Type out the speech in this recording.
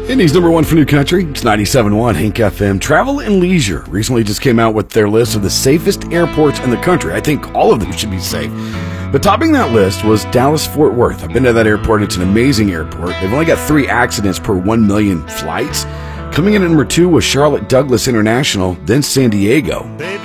Indy's number one for New Country. It's 97.1 Hank FM. Travel and Leisure recently just came out with their list of the safest airports in the country. I think all of them should be safe. But topping that list was Dallas-Fort Worth. I've been to that airport. It's an amazing airport. They've only got 3 accidents per 1 million flights. Coming in at number 2 was Charlotte Douglas International, then San Diego.